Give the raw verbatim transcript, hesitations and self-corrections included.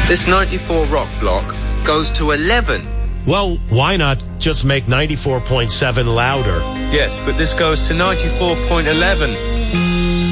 This ninety-four rock block goes to eleven. Well, why not just make ninety-four point seven louder? Yes, but this goes to ninety-four point eleven.